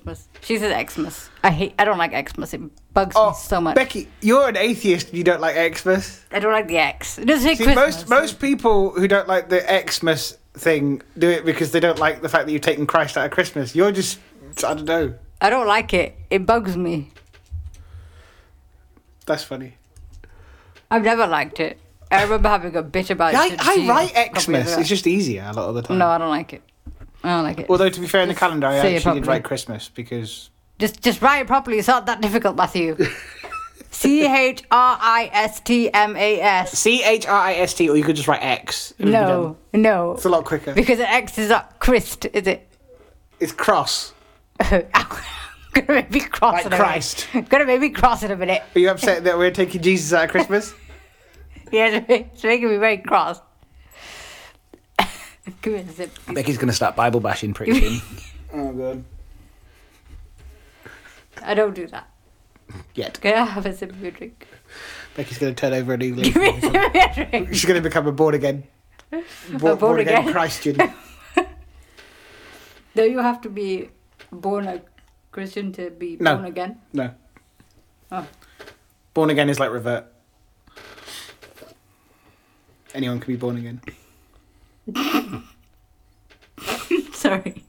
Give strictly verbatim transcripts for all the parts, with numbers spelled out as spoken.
Christmas. She says Xmas. I hate. I don't like Xmas. It bugs Oh, me so much. Becky, you're an atheist. You don't like Xmas. I don't like the X. It doesn't say See, Christmas. most most people who don't like the Xmas thing do it because they don't like the fact that you've taken Christ out of Christmas. You're just, I don't know. I don't like it. It bugs me. That's funny. I've never liked it. I remember having a bit about I, it. I write a couple years Xmas. ago. It's just easier a lot of the time. No, I don't like it. I don't like it. Although, to be fair, in the Just calendar, I say it actually did properly. write Christmas because... Just, just write it properly. It's not that difficult, Matthew. C H R I S T M A S. C H R I S T, or you could just write X. It would be No, done. no. It's a lot quicker. Because an X is not Christ, is it? It's cross. I'm gonna make me cross Like in a Christ. minute. Gonna make me cross in a minute. Are you upset that we're taking Jesus out of Christmas? Yeah, it's making me very cross. Give me a sip. Becky's going to start Bible bashing pretty soon. Oh, God. I don't do that. Yet. Can I have a sip of your drink? Becky's going to turn over a new leaf. Give me a sip of your drink. She's going to become a born again. Born, born again? Christian. No, you have to be born a Christian to be No. born again. No. Oh. Born again is like revert. Anyone can be born again. Sorry.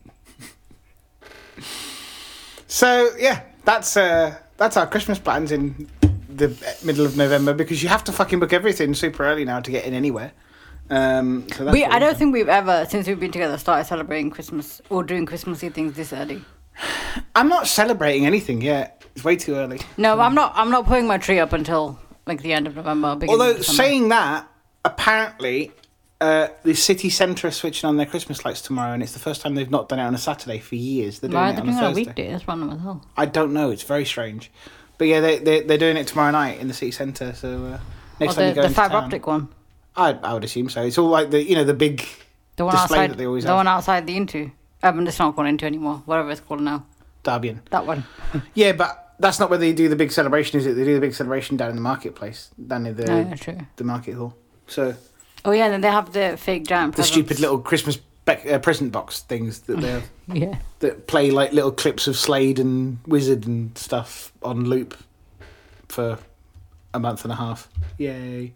So, yeah, that's uh, that's our Christmas plans in the middle of November because you have to fucking book everything super early now to get in anywhere. Um, so that's We, what I we've don't done. think we've ever, since we've been together, started celebrating Christmas or doing Christmassy things this early. I'm not celebrating anything yet. It's way too early. No, I'm not. I'm not putting my tree up until like the end of November. beginning Although of December. saying that, apparently uh, the city centre are switching on their Christmas lights tomorrow, and it's the first time they've not done it on a Saturday for years. They're doing why are it they on a doing it on a Thursday. weekday? That's random as hell. I don't know. It's very strange, but yeah, they they they're doing it tomorrow night in the city centre. So uh, next Or time the, you go the into fiber town, optic one, I I would assume so. It's all like the you know the big the one display outside, that they always the have. one outside the Into. I mean, it's not called Into anymore. Whatever it's called now. Derbian. That one. Yeah, but that's not where they do the big celebration, is it? They do the big celebration down in the marketplace, down in the No, yeah, true. the market hall. So Oh yeah, and then they have the fake giant. the presents. stupid little Christmas bec- uh, present box things that they have. Yeah. that play like little clips of Slade and Wizard and stuff on loop for a month and a half. Yay.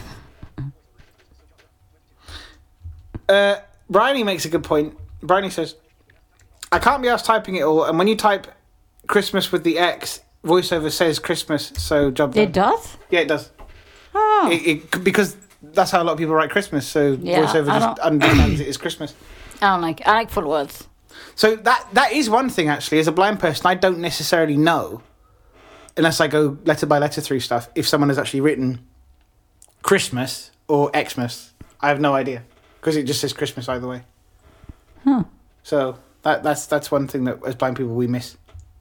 uh, Bryony makes a good point. Bryony says, I can't be asked typing it all, and when you type Christmas with the X, VoiceOver says Christmas, so job done. It does. Yeah, it does. Oh. It, it, because that's how a lot of people write Christmas, so Yeah, VoiceOver I just don't- understands it as Christmas. I don't like. It. I like full words. So that that is one thing, actually. As a blind person, I don't necessarily know, unless I go letter by letter through stuff, if someone has actually written Christmas or Xmas. I have no idea, because it just says Christmas either way. Huh. So that that's that's one thing that, as blind people, we miss.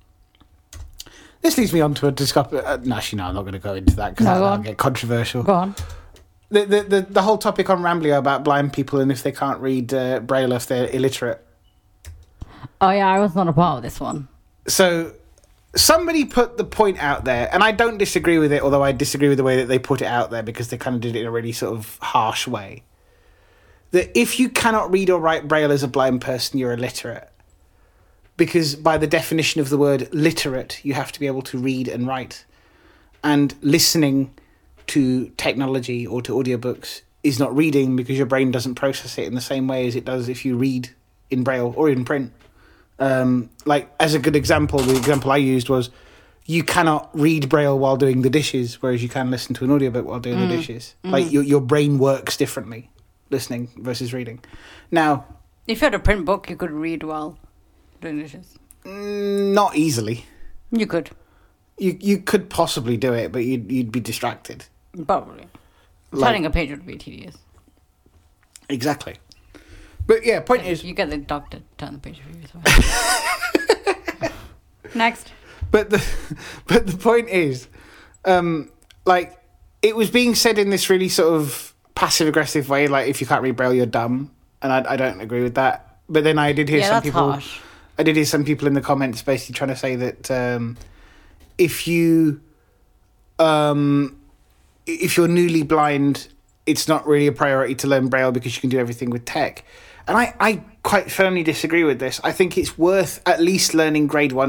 This leads me on to a discuss. Uh, no, actually, no, I'm not going to go into that, because No, go that'll on. get controversial. Go on. The, the, the, the whole topic on Ramblio about blind people and if they can't read uh, Braille, if they're illiterate. Oh yeah, I was not a part of this one. So somebody put the point out there, and I don't disagree with it, although I disagree with the way that they put it out there because they kind of did it in a really sort of harsh way. That if you cannot read or write Braille as a blind person, you're illiterate. Because by the definition of the word literate, you have to be able to read and write. And listening to technology or to audiobooks is not reading because your brain doesn't process it in the same way as it does if you read in Braille or in print. Um, like, as a good example, the example I used was you cannot read Braille while doing the dishes, whereas you can listen to an audiobook while doing the dishes. Like, your your brain works differently, listening versus reading. Now, If you had a print book, you could read while doing dishes. mm, not easily. You could. You you could possibly do it, but you'd, you'd be distracted. Probably. Like- Turning a page would be tedious. Exactly. But yeah, point is... You get the doctor to turn the page for you. So. Next. But the but the point is, um, like, it was being said in this really sort of passive aggressive way, like, if you can't read Braille, you're dumb, and I, I don't agree with that. But then I did hear Yeah, some that's people, harsh. I did hear some people in the comments basically trying to say that um, if you, um, if you're newly blind, it's not really a priority to learn Braille because you can do everything with tech. And I, I quite firmly disagree with this. I think it's worth at least learning grade one